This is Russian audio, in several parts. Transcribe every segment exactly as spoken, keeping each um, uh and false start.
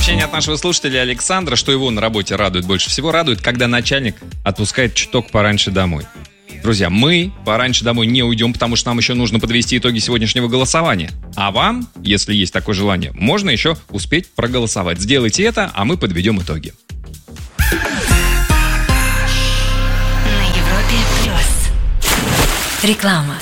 Сообщение от нашего слушателя Александра, что его на работе радует больше всего. Радует, когда начальник отпускает чуток пораньше домой. Друзья, мы пораньше домой не уйдем, потому что нам еще нужно подвести итоги сегодняшнего голосования. А вам, если есть такое желание, можно еще успеть проголосовать. Сделайте это, а мы подведем итоги. На Европе плюс. Реклама.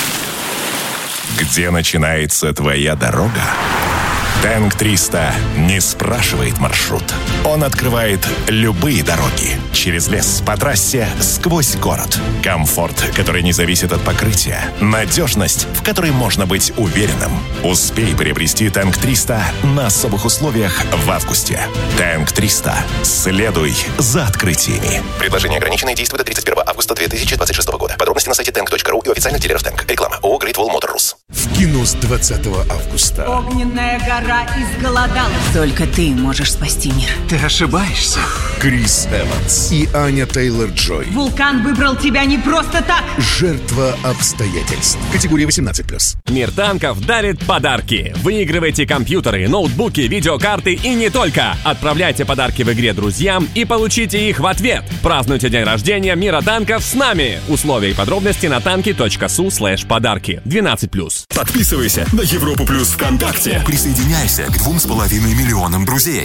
Где начинается твоя дорога? Тэнк триста не спрашивает маршрут. Он открывает любые дороги. Через лес, по трассе, сквозь город. Комфорт, который не зависит от покрытия. Надежность, в которой можно быть уверенным. Успей приобрести Тэнк триста на особых условиях в августе. Тэнк триста. Следуй за открытиями. Предложение ограниченное, действует до тридцать первого августа две тысячи двадцать шестого года. Подробности на сайте тэнк точка ру и официальных дилеров Тэнк. Реклама. ООО Great Wall Motor Rus. В кино с двадцатого августа. Огненная гора изголодалась. Только ты можешь спасти мир. Ты ошибаешься. Крис Эванс и Аня Тейлор-Джой. Вулкан выбрал тебя не просто так. Жертва обстоятельств. Категория восемнадцать плюс. Мир танков дарит подарки. Выигрывайте компьютеры, ноутбуки, видеокарты и не только. Отправляйте подарки в игре друзьям и получите их в ответ. Празднуйте день рождения Мира танков с нами. Условия и подробности на танки точка су слэш подарки. двенадцать плюс. Подписывайся на Европу Плюс ВКонтакте. Присоединяйся к двум с половиной миллионам друзей.